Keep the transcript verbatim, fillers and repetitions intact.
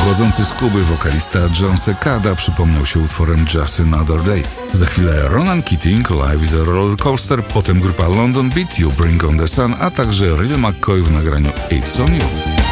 Pochodzący z Kuby wokalista John Secada przypomniał się utworem Just Another Day. Za chwilę Ronan Keating, Life is a Roller Coaster, potem grupa London Beat, You Bring on the Sun, a także Real McCoy w nagraniu It's on You.